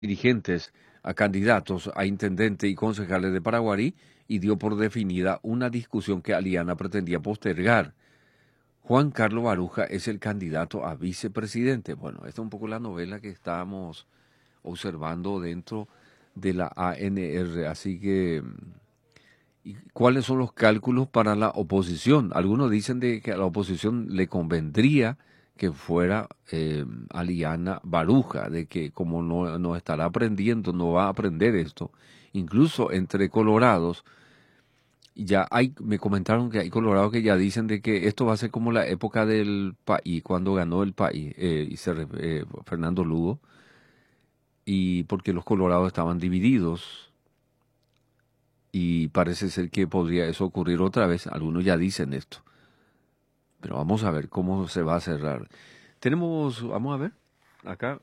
dirigentes a candidatos a intendente y concejales de Paraguarí y dio por definida una discusión que Aliana pretendía postergar. Juan Carlos Baruja es el candidato a vicepresidente. Bueno, esta es un poco la novela que estábamos observando dentro de la ANR. Así que, ¿y cuáles son los cálculos para la oposición? Algunos dicen de que a la oposición le convendría que fuera Aliana Baruja, de que como no estará aprendiendo, no va a aprender esto. Incluso entre colorados, ya hay, me comentaron que hay colorados que ya dicen de que esto va a ser como la época del país, cuando ganó el país, Fernando Lugo, y porque los colorados estaban divididos, y parece ser que podría eso ocurrir otra vez. Algunos ya dicen esto, pero vamos a ver cómo se va a cerrar. Vamos a ver, acá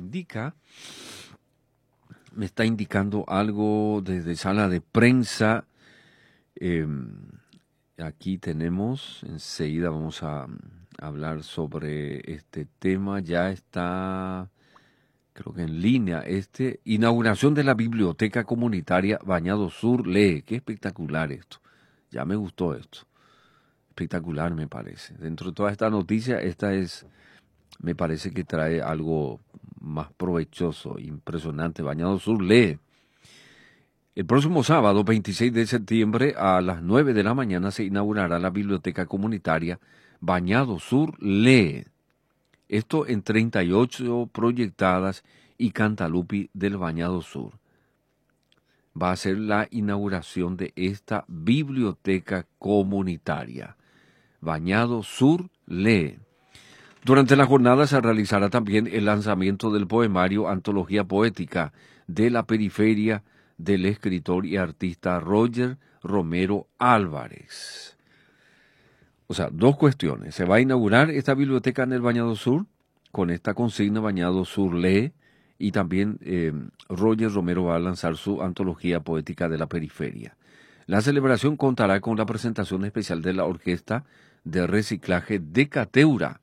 me está indicando algo desde sala de prensa. Eh, Aquí tenemos, enseguida vamos a hablar sobre este tema. Ya está, creo que en línea, inauguración de la biblioteca comunitaria Bañado Sur Lee. Qué espectacular esto. Ya me gustó esto. Espectacular me parece. Dentro de toda esta noticia, me parece que trae algo más provechoso, impresionante. Bañado Sur Lee. El próximo sábado, 26 de septiembre, a las 9 de la mañana, se inaugurará la biblioteca comunitaria Bañado Sur Lee. Esto en 38 proyectadas y Cantalupi del Bañado Sur. Va a ser la inauguración de esta biblioteca comunitaria. Bañado Sur Lee. Durante la jornada se realizará también el lanzamiento del poemario Antología Poética de la Periferia del escritor y artista Roger Romero Álvarez. O sea, dos cuestiones. Se va a inaugurar esta biblioteca en el Bañado Sur, con esta consigna Bañado Sur Lee, y también Roger Romero va a lanzar su antología poética de la periferia. La celebración contará con la presentación especial de la Orquesta de Reciclaje de Cateura,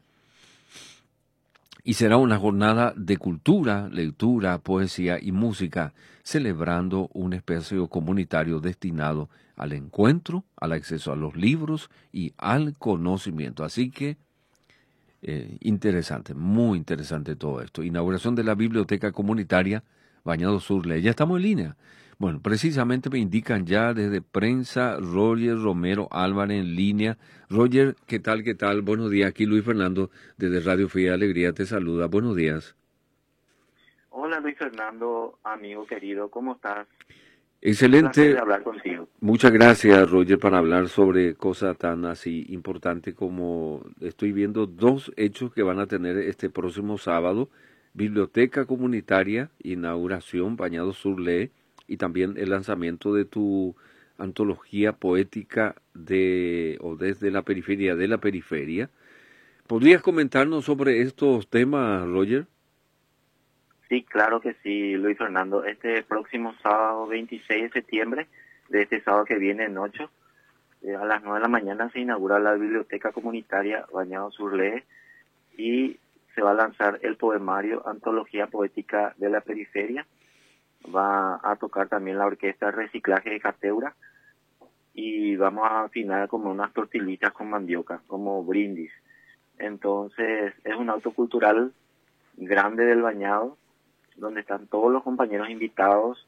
y será una jornada de cultura, lectura, poesía y música, celebrando un espacio comunitario destinado al encuentro, al acceso a los libros y al conocimiento. Así que, interesante, muy interesante todo esto. Inauguración de la Biblioteca Comunitaria Bañado Sur Lee. Ya estamos en línea. Bueno, precisamente me indican ya desde prensa Roger Romero Álvarez en línea. Roger, ¿qué tal? ¿Qué tal? Buenos días. Aquí Luis Fernando desde Radio Fe y Alegría te saluda. Buenos días. Hola Luis Fernando, amigo querido, ¿cómo estás? Un placer Excelente. hablar contigo. Muchas gracias, Roger, para hablar sobre cosas tan así importantes como estoy viendo dos hechos que van a tener este próximo sábado. Biblioteca comunitaria, inauguración, Bañado Sur Lee, y también el lanzamiento de tu antología poética o desde la periferia de la periferia. ¿Podrías comentarnos sobre estos temas, Roger? Sí, claro que sí, Luis Fernando. Este próximo sábado 26 de septiembre, de este sábado que viene en 8, a las 9 de la mañana se inaugura la biblioteca comunitaria Bañado Sur Lee y se va a lanzar el poemario Antología Poética de la Periferia. Va a tocar también la Orquesta de Reciclaje de Cateura y vamos a afinar como unas tortillitas con mandioca, como brindis. Entonces, es un acto cultural grande del Bañado, donde están todos los compañeros invitados.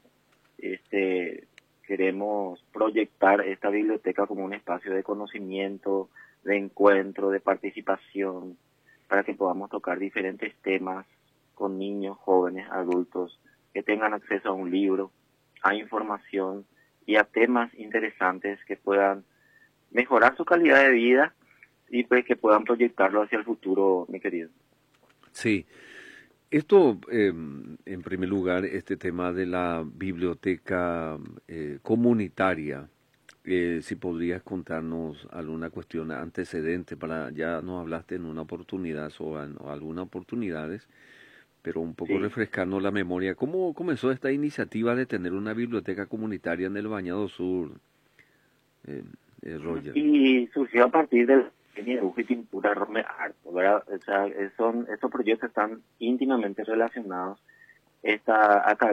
Queremos proyectar esta biblioteca como un espacio de conocimiento, de encuentro, de participación, para que podamos tocar diferentes temas con niños, jóvenes, adultos, que tengan acceso a un libro, a información y a temas interesantes que puedan mejorar su calidad de vida y pues que puedan proyectarlo hacia el futuro, mi querido. Sí. Esto, en primer lugar, este tema de la biblioteca comunitaria, si podrías contarnos alguna cuestión antecedente ya nos hablaste en una oportunidad o algunas oportunidades, pero un poco Sí. refrescarnos la memoria. ¿Cómo comenzó esta iniciativa de tener una biblioteca comunitaria en el Bañado Sur, eh, Roger? Y surgió a partir del dibujo y pintura Rome Art, ¿verdad? O sea, estos proyectos están íntimamente relacionados. está acá